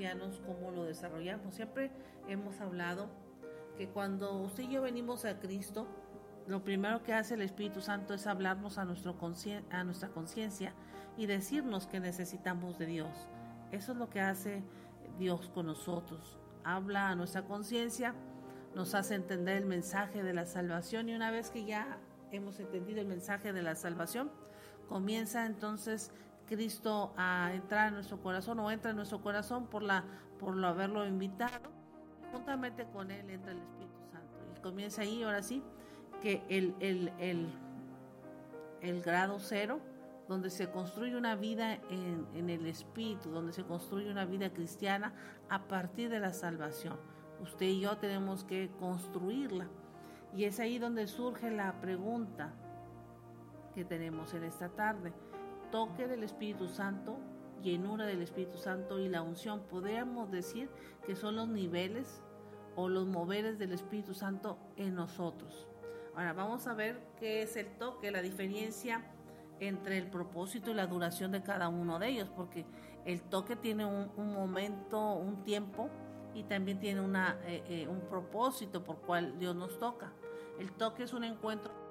cristianos, ¿cómo lo desarrollamos? Siempre hemos hablado que cuando usted y yo venimos a Cristo, lo primero que hace el Espíritu Santo es hablarnos a nuestra conciencia y decirnos que necesitamos de Dios. Eso es lo que hace Dios con nosotros. Habla a nuestra conciencia, nos hace entender el mensaje de la salvación, y una vez que ya hemos entendido el mensaje de la salvación, comienza entonces Cristo a entrar en nuestro corazón, o entra en nuestro corazón por lo haberlo invitado, y juntamente con él entra el Espíritu Santo, y comienza ahí, ahora sí, que el grado cero, donde se construye una vida en el Espíritu, donde se construye una vida cristiana a partir de la salvación. Usted y yo tenemos que construirla, y es ahí donde surge la pregunta que tenemos en esta tarde: toque del Espíritu Santo, llenura del Espíritu Santo y la unción, ¿podríamos decir que son los niveles o los moveres del Espíritu Santo en nosotros? Ahora vamos a ver qué es el toque, la diferencia entre el propósito y la duración de cada uno de ellos, porque el toque tiene un momento, un tiempo, y también tiene un propósito por cual Dios nos toca. El toque es un encuentro